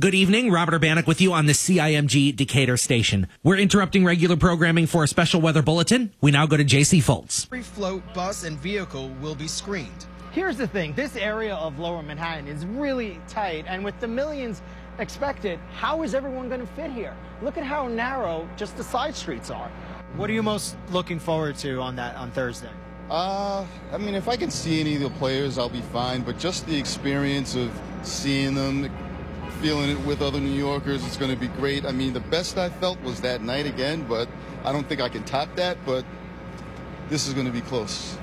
Good evening. Robert Urbanek with you on the CIMG Decatur station. We're interrupting regular programming for a special weather bulletin. We now go to JC Foltz. Every float, bus, and vehicle will be screened. Here's the thing. This area of Lower Manhattan is really tight, and with the millions expected, how is everyone going to fit here? Look at how narrow just the side streets are. What are you most looking forward to on Thursday? I mean, if I can see any of the players, I'll be fine. But just the experience of seeing them, feeling it with other New Yorkers, it's going to be great. I mean, the best I felt was that night again, but I don't think I can top that. But this is going to be close.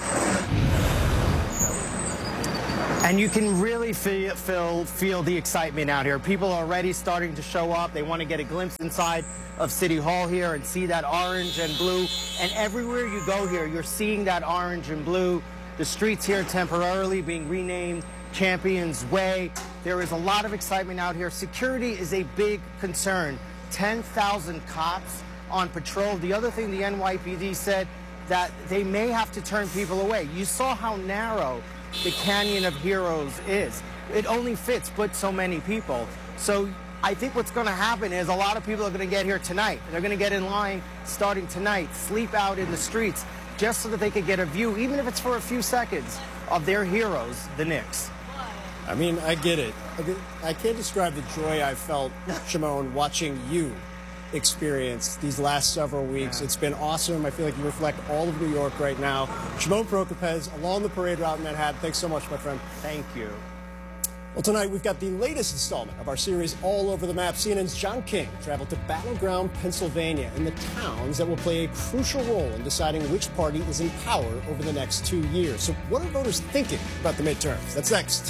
And you can really feel the excitement out here. People are already starting to show up. They want to get a glimpse inside of City Hall here and see that orange and blue. And everywhere you go here, you're seeing that orange and blue. The streets here temporarily being renamed Champions Way. There is a lot of excitement out here. Security is a big concern. 10,000 cops on patrol. The other thing the NYPD said, that they may have to turn people away. You saw how narrow the Canyon of Heroes is. It only fits but so many people. So I think what's going to happen is a lot of people are going to get here tonight. They're going to get in line starting tonight, sleep out in the streets, just so that they could get a view, even if it's for a few seconds, of their heroes, the Knicks. I mean, I get it. I can't describe the joy I felt, Shimon, watching you experience these last several weeks. It's been awesome. I feel like you reflect all of New York right now. Shimon Prokupecz along the parade route in Manhattan. Thanks so much, my friend. Thank you. Well, tonight we've got the latest installment of our series All Over the Map. CNN's John King traveled to Battleground, Pennsylvania, and the towns that will play a crucial role in deciding which party is in power over the next 2 years. So what are voters thinking about the midterms? That's next.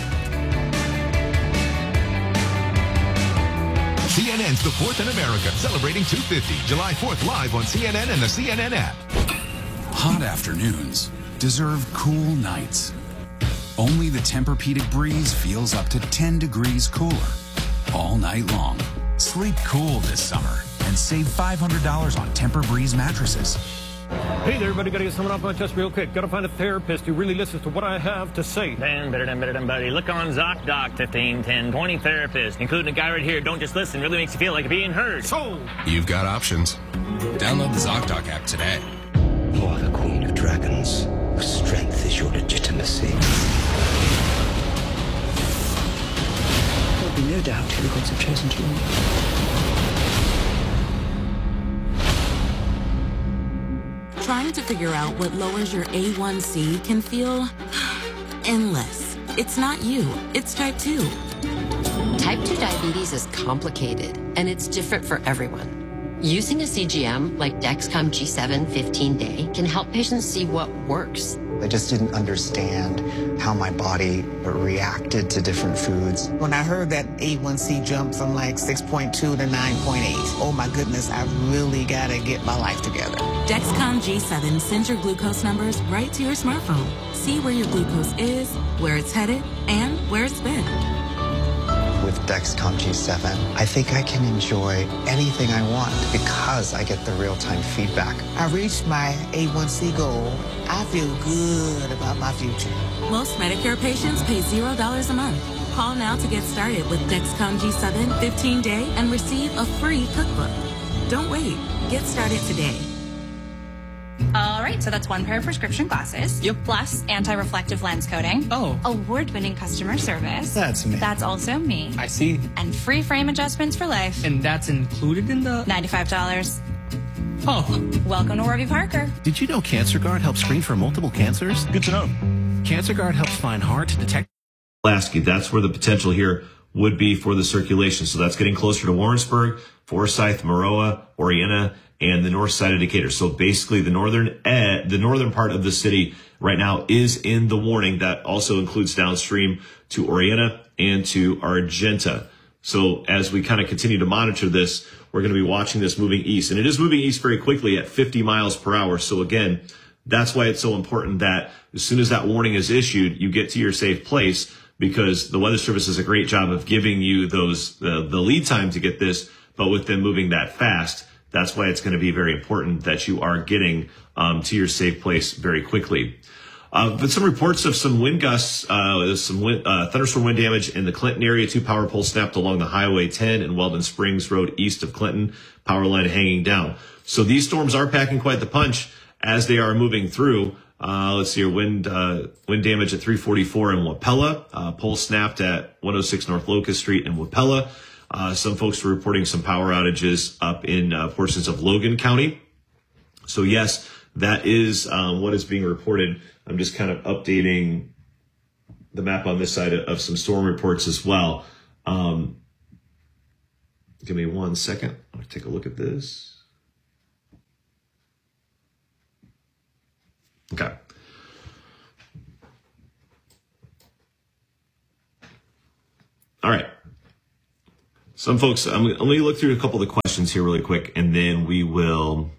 CNN's The Fourth in America, celebrating 250, July 4th, live on CNN and the CNN app. Hot afternoons deserve cool nights. Only the Tempur-Pedic breeze feels up to 10 degrees cooler all night long. Sleep cool this summer and save $500 on Tempur-Breeze mattresses. Hey there, everybody. Gotta get someone off my chest real quick. Gotta find a therapist who really listens to what I have to say. Better than buddy. Look on ZocDoc, 15, 10, 20 therapists, including a guy right here. Don't just listen. Really makes you feel like being heard. So, you've got options. Download the ZocDoc app today. You are the queen of dragons. Your strength is your legitimacy. There'll be no doubt who the gods have chosen to rule. Trying to figure out what lowers your A1C can feel endless. It's not you, it's type 2. Type 2 diabetes is complicated, and it's different for everyone. Using a CGM like Dexcom G7 15-day can help patients see what works. I just didn't understand how my body reacted to different foods. When I heard that A1C jumped from like 6.2 to 9.8, oh my goodness, I really gotta get my life together. Dexcom G7 sends your glucose numbers right to your smartphone. See where your glucose is, where it's headed, and where it's been. With Dexcom G7, I think I can enjoy anything I want because I get the real-time feedback. I reached my A1C goal. I feel good about my future. Most Medicare patients pay $0 a month. Call now to get started with Dexcom G7 15-day and receive a free cookbook. Don't wait. Get started today. All right, so that's one pair of prescription glasses. Yep. Plus anti-reflective lens coating. Oh. Award-winning customer service. That's me. That's also me. I see. And free frame adjustments for life. And that's included in the... $95. Oh. Welcome to Warby Parker. Did you know CancerGuard helps screen for multiple cancers? Good to know. CancerGuard helps find hard to detect. Lasky, that's where the potential here would be for the circulation. So that's getting closer to Warrensburg, Forsyth, Maroa, Oriena, and the north side of Decatur. So basically the northern part of the city right now is in the warning. That also includes downstream to Oriena and to Argenta. So as we kind of continue to monitor this, we're going to be watching this moving east. And it is moving east very quickly at 50 miles per hour. So again, that's why it's so important that as soon as that warning is issued, you get to your safe place, because the Weather Service does a great job of giving you those the lead time to get this. But with them moving that fast, that's why it's going to be very important that you are getting to your safe place very quickly. But some reports of some wind gusts, thunderstorm wind damage in the Clinton area. 2 power poles snapped along the Highway 10 and Weldon Springs Road east of Clinton. Power line hanging down. So these storms are packing quite the punch as they are moving through. Let's see here. Wind damage at 344 in Wapella. Pole snapped at 106 North Locust Street in Wapella. Some folks were reporting some power outages up in portions of Logan County. So yes, that is what is being reported. I'm just kind of updating the map on this side of some storm reports as well. Give me 1 second. I'll take a look at this. Okay. All right. Some folks, let me look through a couple of the questions here really quick, and then we will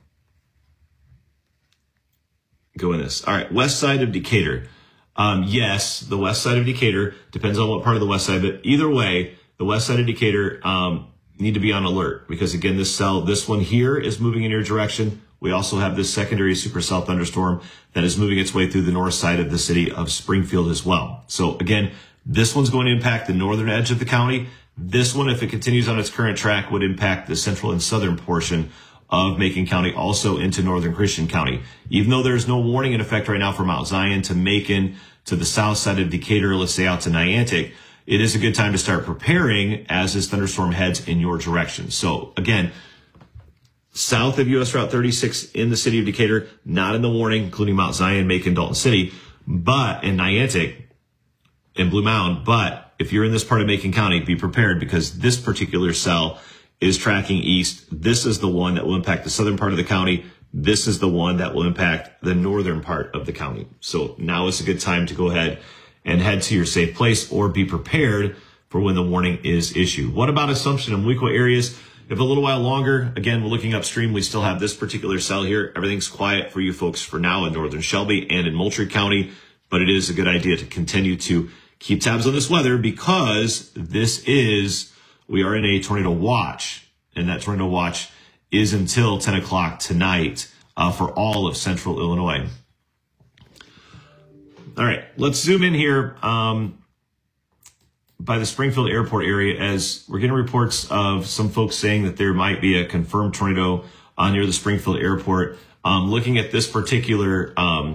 go in this. All right. West side of Decatur. Yes, the west side of Decatur depends on what part of the west side, but either way, the west side of Decatur, need to be on alert because again, this one here is moving in your direction. We also have this secondary supercell thunderstorm that is moving its way through the north side of the city of Springfield as well. So again, this one's going to impact the northern edge of the county. This one, if it continues on its current track, would impact the central and southern portion of Macon County, also into northern Christian County. Even though there's no warning in effect right now for Mount Zion to Macon, to the south side of Decatur, let's say out to Niantic, it is a good time to start preparing as this thunderstorm heads in your direction. So again, south of US Route 36 in the city of Decatur, not in the warning, including Mount Zion, Macon, Dalton City, but in Niantic and Blue Mound. But if you're in this part of Macon County, be prepared because this particular cell is tracking east. This is the one that will impact the southern part of the county. This is the one that will impact the northern part of the county. So now is a good time to go ahead and head to your safe place or be prepared for when the warning is issued. What about Assumption and Weco areas? If a little while longer, again, we're looking upstream. We still have this particular cell here. Everything's quiet for you folks for now in northern Shelby and in Moultrie County, but it is a good idea to continue to keep tabs on this weather because we are in a tornado watch, and that tornado watch is until 10 o'clock tonight for all of central Illinois. All right, let's zoom in here by the Springfield Airport area as we're getting reports of some folks saying that there might be a confirmed tornado near the Springfield Airport. Looking at this particular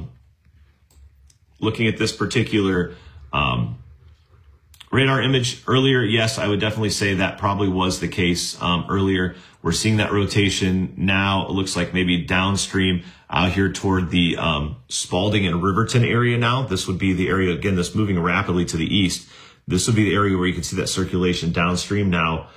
radar image earlier, yes, I would definitely say that probably was the case earlier. We're seeing that rotation now. It looks like maybe downstream out here toward the Spalding and Riverton area now. This would be the area, again, that's moving rapidly to the east. This would be the area where you can see that circulation downstream now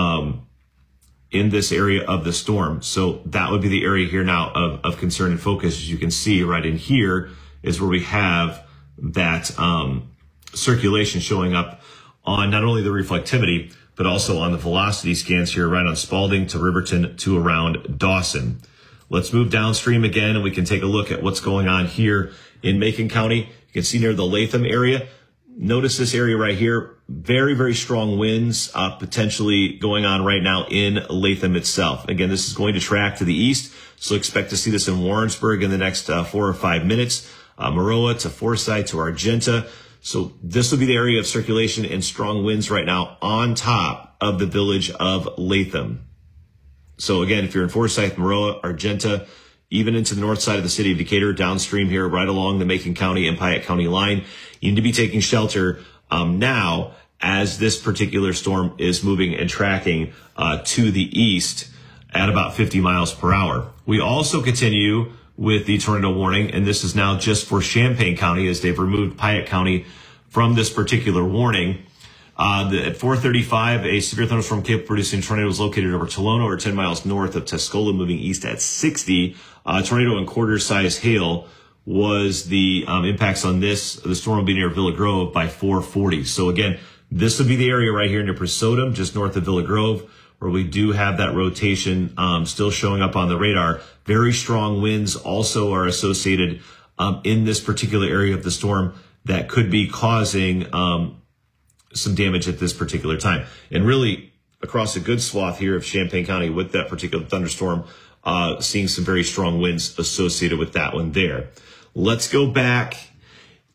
in this area of the storm. So that would be the area here now of concern and focus. As you can see right in here is where we have that circulation showing up on not only the reflectivity, but also on the velocity scans here right on Spalding to Riverton to around Dawson. Let's move downstream again and we can take a look at what's going on here in Macon County. You can see near the Latham area. Notice this area right here. Very, very strong winds potentially going on right now in Latham itself. Again, this is going to track to the east, so expect to see this in Warrensburg in the next 4 or 5 minutes. Maroa to Forsyth to Argenta. So this will be the area of circulation and strong winds right now on top of the village of Latham. So again, if you're in Forsyth, Maroa, Argenta, even into the north side of the city of Decatur, downstream here, right along the Macon County and Piatt County line, you need to be taking shelter now as this particular storm is moving and tracking to the east at about 50 miles per hour. We also continue with the tornado warning, and this is now just for Champaign County as they've removed Piatt County from this particular warning. At 4:35, a severe thunderstorm capable of producing tornado was located over Tolono or 10 miles north of Tuscola, moving east at 60. Tornado and quarter-size hail was the impacts on this. The storm will be near Villa Grove by 4:40. So again, this would be the area right here near Presodum, just north of Villa Grove, where we do have that rotation still showing up on the radar. Very strong winds also are associated in this particular area of the storm that could be causing some damage at this particular time. And really across a good swath here of Champaign County with that particular thunderstorm, seeing some very strong winds associated with that one there. Let's go back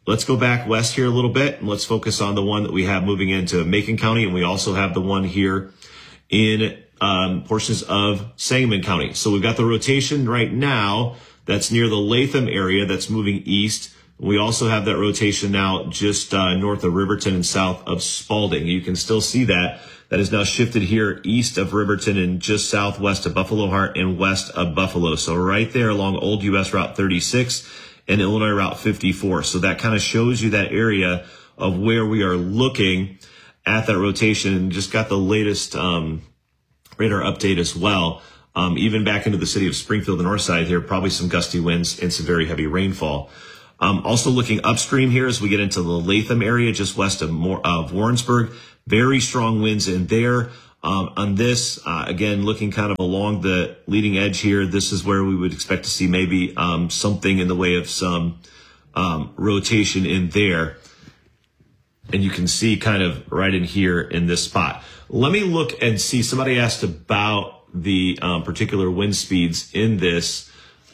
let's go back west here a little bit, and let's focus on the one that we have moving into Macon County, and we also have the one here in portions of Sangamon County. So we've got the rotation right now that's near the Latham area that's moving east. We also have that rotation now just north of Riverton and south of Spalding. You can still see that. That is now shifted here east of Riverton and just southwest of Buffalo Heart and west of Buffalo. So right there along Old US Route 36 and Illinois Route 54. So that kind of shows you that area of where we are looking at that rotation, and just got the latest radar update as well. Even back into the city of Springfield, the north side here, probably some gusty winds and some very heavy rainfall. Also looking upstream here as we get into the Latham area, just west of Warrensburg, very strong winds in there. On this, again, looking kind of along the leading edge here, this is where we would expect to see maybe something in the way of some rotation in there. And you can see kind of right in here in this spot. Let me look and see. Somebody asked about the particular wind speeds in this.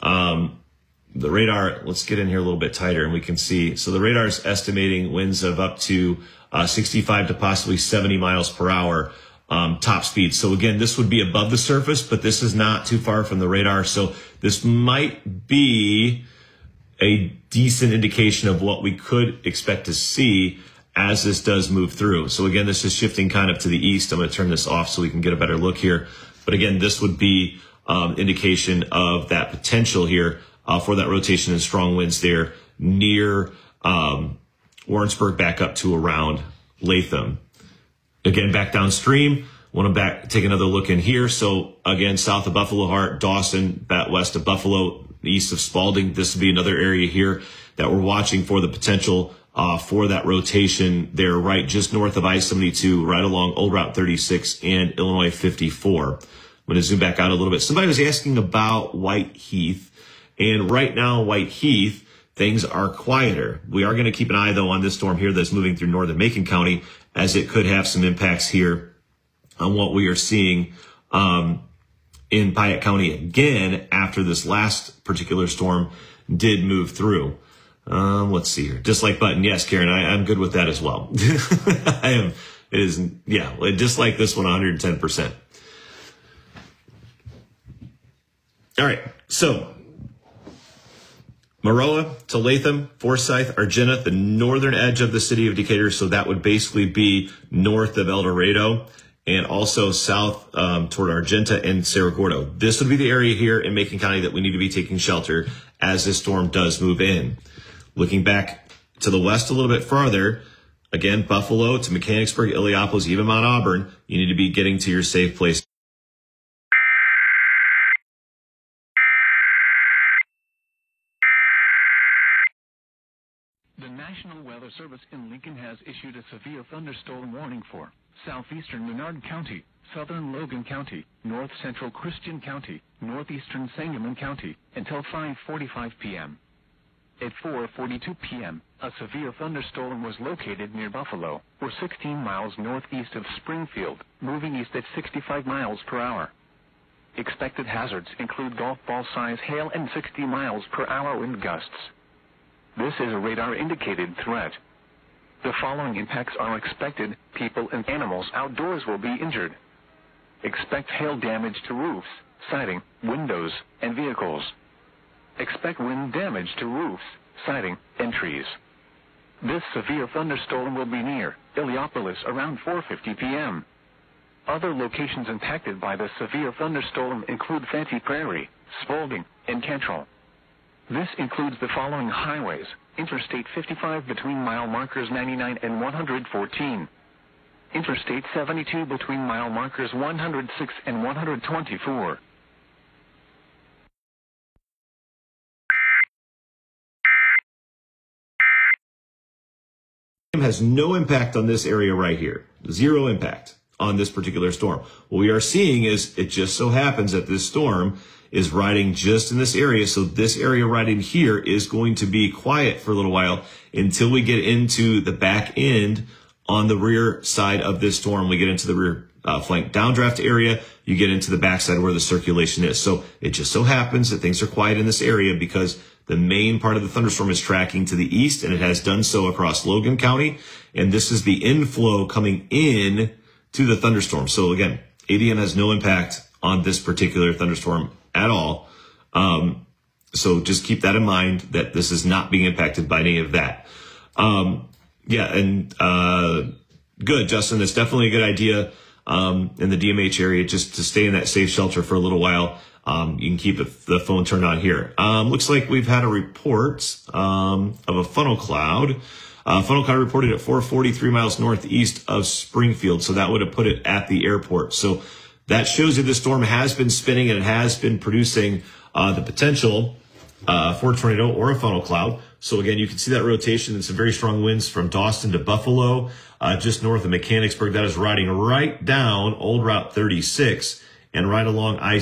The radar, let's get in here a little bit tighter and we can see. So the radar is estimating winds of up to 65 to possibly 70 miles per hour top speed. So again, this would be above the surface, but this is not too far from the radar. So this might be a decent indication of what we could expect to see as this does move through. So again, this is shifting kind of to the east. I'm going to turn this off so we can get a better look here. But again, this would be indication of that potential here for that rotation and strong winds there near Warrensburg back up to around Latham. Again, back downstream, want to take another look in here. So again, south of Buffalo Heart, Dawson, west of Buffalo, east of Spalding. This would be another area here that we're watching for the potential for that rotation there, right just north of I-72, right along Old Route 36 and Illinois 54. I'm going to zoom back out a little bit. Somebody was asking about White Heath, and right now, White Heath, things are quieter. We are going to keep an eye, though, on this storm here that's moving through northern Macon County, as it could have some impacts here on what we are seeing in Piatt County again after this last particular storm did move through. Let's see here. Dislike button. Yes, Karen, I'm good with that as well. I am. It is, yeah, dislike this one 110%. All right. So Maroa to Latham, Forsyth, Argenta, the northern edge of the city of Decatur. So that would basically be north of El Dorado and also south toward Argenta and Cerro Gordo. This would be the area here in Macon County that we need to be taking shelter as this storm does move in. Looking back to the west a little bit farther, again, Buffalo to Mechanicsburg, Illiopolis, even Mount Auburn, you need to be getting to your safe place. The National Weather Service in Lincoln has issued a severe thunderstorm warning for southeastern Menard County, southern Logan County, north central Christian County, northeastern Sangamon County, until 5:45 p.m. At 4:42 p.m., a severe thunderstorm was located near Buffalo, or 16 miles northeast of Springfield, moving east at 65 miles per hour. Expected hazards include golf ball size hail and 60 miles per hour wind gusts. This is a radar-indicated threat. The following impacts are expected. People and animals outdoors will be injured. Expect hail damage to roofs, siding, windows, and vehicles. Expect wind damage to roofs, siding, and trees. This severe thunderstorm will be near Illiopolis around 4:50 p.m. Other locations impacted by the severe thunderstorm include Fancy Prairie, Spalding, and Cantrell. This includes the following highways: Interstate 55 between mile markers 99 and 114. Interstate 72 between mile markers 106 and 124. Has no impact on this area right here. Zero impact on this particular storm. What we are seeing is it just so happens that this storm is riding just in this area. So this area right in here is going to be quiet for a little while until we get into the back end on the rear side of this storm. We get into the rear flank downdraft area. You get into the backside where the circulation is. So it just so happens that things are quiet in this area because the main part of the thunderstorm is tracking to the east, and it has done so across Logan County. And this is the inflow coming in to the thunderstorm. So again, ADM has no impact on this particular thunderstorm at all. So just keep that in mind, that this is not being impacted by any of that. Good, Justin. It's definitely a good idea in the DMH area just to stay in that safe shelter for a little while. You can keep the phone turned on here. Looks like we've had a report of a funnel cloud. Funnel cloud reported at 443 miles northeast of Springfield. So that would have put it at the airport. So that shows you the storm has been spinning and it has been producing the potential for a tornado or a funnel cloud. So again, you can see that rotation and some very strong winds from Dawson to Buffalo, just north of Mechanicsburg. That is riding right down Old Route 36 and right along I